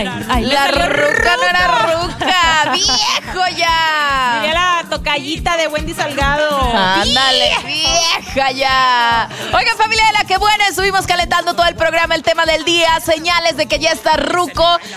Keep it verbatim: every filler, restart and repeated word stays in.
Ay, ay, la ruca no era ruca. ¡Viejo ya! Sería la tocallita de Wendy Salgado. Ándale, vieja ya. Oigan, familia de La Que Buena, estuvimos calentando todo el programa, el tema del día, señales de que ya está ruco.